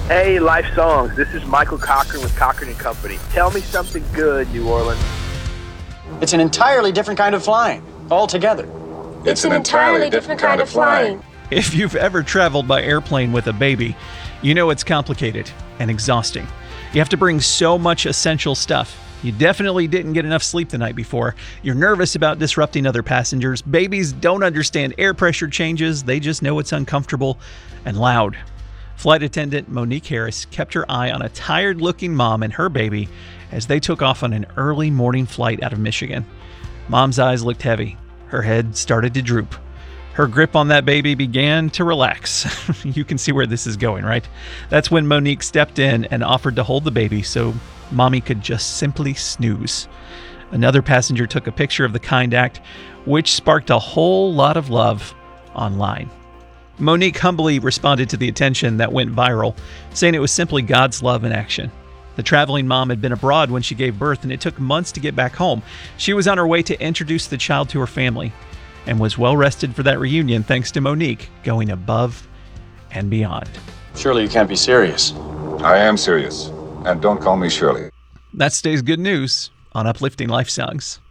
Hey, Life Songs. This is Michael Cochran with Cochran and Company. Tell me something good, New Orleans. It's an entirely different kind of flying, altogether. It's an entirely different kind of flying. If you've ever traveled by airplane with a baby, you know it's complicated and exhausting. You have to bring so much essential stuff. You definitely didn't get enough sleep the night before. You're nervous about disrupting other passengers. Babies don't understand air pressure changes. They just know it's uncomfortable and loud. Flight attendant Monique Harris kept her eye on a tired-looking mom and her baby as they took off on an early morning flight out of Michigan. Mom's eyes looked heavy. Her head started to droop. Her grip on that baby began to relax. You can see where this is going, right? That's when Monique stepped in and offered to hold the baby so Mommy could just simply snooze. Another passenger took a picture of the kind act, which sparked a whole lot of love online. Monique humbly responded to the attention that went viral, saying it was simply God's love in action. The traveling mom had been abroad when she gave birth, and it took months to get back home. She was on her way to introduce the child to her family and was well rested for that reunion thanks to Monique going above and beyond. Surely you can't be serious. I am serious. And don't call me Shirley. That's today's good news on Uplifting Life Songs.